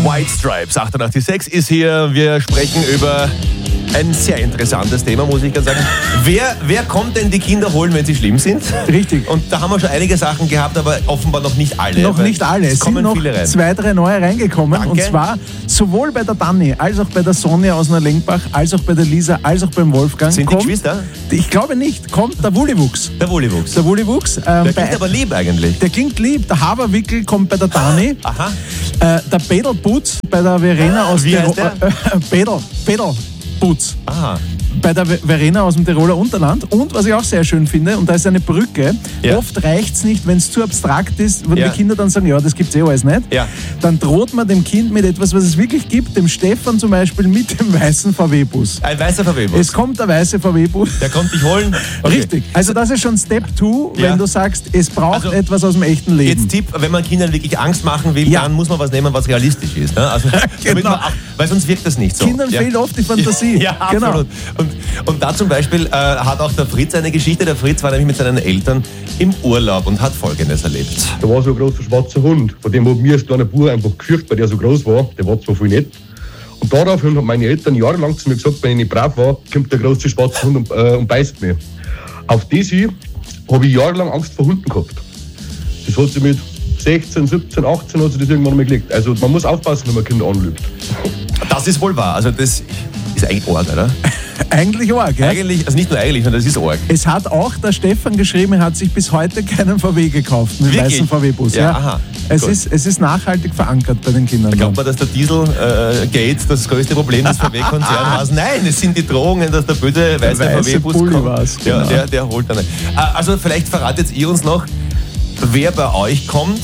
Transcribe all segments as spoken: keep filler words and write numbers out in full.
White Stripes, achtundachtzig Komma sechs ist hier. Wir sprechen über ein sehr interessantes Thema, muss ich ganz sagen. Wer, wer kommt denn die Kinder holen, wenn sie schlimm sind? Richtig. Und da haben wir schon einige Sachen gehabt, aber offenbar noch nicht alle. Noch nicht alle. Es sind noch viele rein. zwei, drei neue reingekommen. Danke. Und zwar sowohl bei der Dani, als auch bei der Sonja aus Neulenkbach, als auch bei der Lisa, als auch beim Wolfgang. Sind kommt, die Geschwister? Ich glaube nicht. Kommt der Wulliwuchs. Der Wulliwuchs. Der Wulliwuchs. Ähm, Der bei, klingt aber lieb eigentlich. der klingt lieb. Der Haberwickel kommt bei der Dani. Aha. Äh, der Pedelputz bei der Verena aus Wie heißt Tirol. der? Äh, Pedel, Pedelputz. Aha. Bei der Verena aus dem Tiroler Unterland. Und was ich auch sehr schön finde, und da ist eine Brücke, Ja. oft reicht es nicht, wenn es zu abstrakt ist, wenn Ja. die Kinder dann sagen, ja, das gibt es eh alles nicht. Ja. Dann droht man dem Kind mit etwas, was es wirklich gibt, dem Stefan zum Beispiel mit dem weißen V W-Bus. Ein weißer V W-Bus. Es kommt der weiße V W-Bus. Der kommt dich holen. Okay. Richtig. Also das ist schon Step zwei, Ja. wenn du sagst, es braucht Also, etwas aus dem echten Leben. Jetzt Tipp, wenn man Kindern wirklich Angst machen will, Ja. dann muss man was nehmen, was realistisch ist. Ne? Also, damit Genau. man auch, weil sonst wirkt das nicht so. Kindern ja. fehlt oft die Fantasie. Ja, Genau. absolut. Und, und da zum Beispiel äh, hat auch der Fritz eine Geschichte. Der Fritz war nämlich mit seinen Eltern im Urlaub und hat Folgendes erlebt. Da war so ein großer schwarzer Hund, von dem hat mir als kleiner Bub einfach gefürchtet, weil der so groß war. Der war zwar viel nett. Und daraufhin haben meine Eltern jahrelang zu mir gesagt, wenn ich nicht brav war, kommt der große schwarze Hund und, äh, und beißt mich. Auf das hin habe ich jahrelang Angst vor Hunden gehabt. Das hat sie mit sechzehn, siebzehn, achtzehn hat sie das irgendwann mal gelegt. Also man muss aufpassen, wenn man Kinder anlügt. Das ist wohl wahr. Also das ist eigentlich arg, oder? Eigentlich arg, ja? Eigentlich, also nicht nur eigentlich, sondern das ist arg. Es hat auch der Stefan geschrieben, er hat sich bis heute keinen V W gekauft, einen Wirklich? weißen V W-Bus. Ja, aha. Es Gut. ist, es ist nachhaltig verankert bei den Kindern. Glaubt man, dass der Dieselgate äh, das größte Problem des V W-Konzerns war? Nein, es sind die Drohungen, dass der böse weiße, weiße V W-Bus Bulli kommt. war's, Ja, genau. der, der holt dann nicht. Ah, Also vielleicht verratet ihr uns noch, wer bei euch kommt,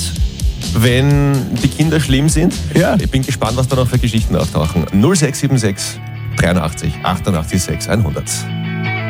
wenn die Kinder schlimm sind. Ja. Ich bin gespannt, was da noch für Geschichten auftauchen. null sechs sieben sechs dreiundachtzig achtundachtzig sechs hundert.